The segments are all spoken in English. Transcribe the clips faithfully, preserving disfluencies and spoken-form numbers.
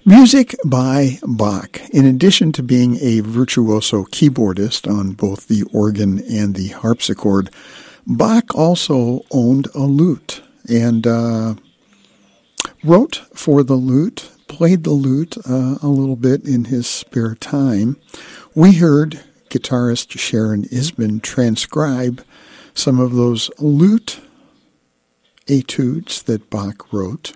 Music by Bach. In addition to being a virtuoso keyboardist on both the organ and the harpsichord, Bach also owned a lute and uh, wrote for the lute, played the lute uh, a little bit in his spare time. We heard guitarist Sharon Isbin transcribe some of those lute etudes that Bach wrote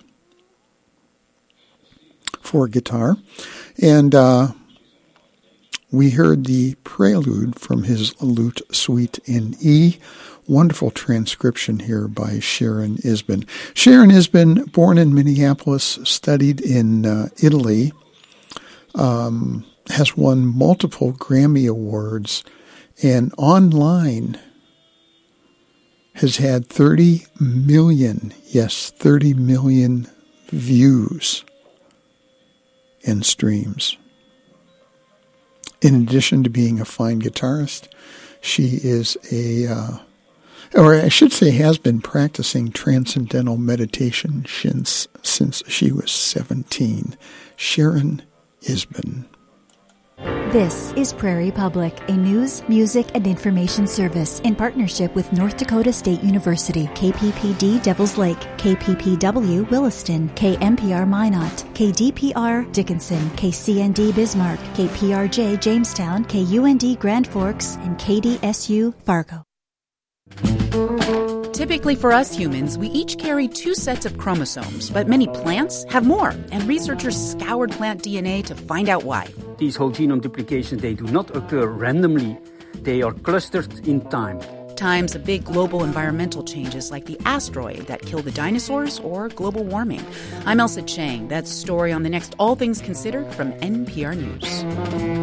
for guitar. And uh, we heard the prelude from his lute suite in E. Wonderful transcription here by Sharon Isbin. Sharon Isbin, born in Minneapolis, studied in uh, Italy, um, has won multiple Grammy Awards, and online has had thirty million, yes, thirty million views and streams. In addition to being a fine guitarist, she is a, uh, or I should say has been practicing transcendental meditation since, since she was seventeen. Sharon Isbin. This is Prairie Public, a news, music, and information service in partnership with North Dakota State University, K P P D Devils Lake, K P P W Williston, K M P R Minot, K D P R Dickinson, K C N D Bismarck, K P R J Jamestown, K U N D Grand Forks, and K D S U Fargo. Typically for us humans, we each carry two sets of chromosomes, but many plants have more, and researchers scoured plant D N A to find out why. These whole genome duplications, they do not occur randomly. They are clustered in time. Times of big global environmental changes like the asteroid that killed the dinosaurs or global warming. I'm Elsa Chang. That's story on the next All Things Considered from N P R News.